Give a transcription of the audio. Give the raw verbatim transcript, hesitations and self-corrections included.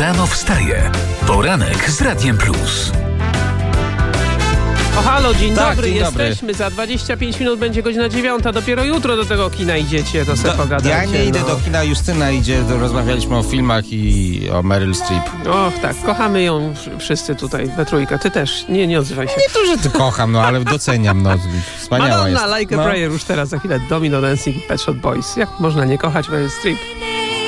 Rano wstaje. Poranek z Radiem Plus. O halo, dzień Tak, dobry, dzień jesteśmy. dobry. Za dwadzieścia pięć minut będzie godzina dziewiąta. Dopiero jutro do tego kina idziecie, to sobie Do, pogadajcie. ja nie idę no. do kina, Justyna idzie, do, rozmawialiśmy o filmach i o Meryl Streep. Och tak, kochamy ją wszyscy tutaj we trójkę. Ty też, nie, nie odzywaj się. Nie to, że ty kocham, no ale doceniam, no wspaniała Madonna, jest. Like a no. Prayer już teraz, za chwilę Domino Dancing i Pet Shop Boys. Jak można nie kochać Meryl Streep?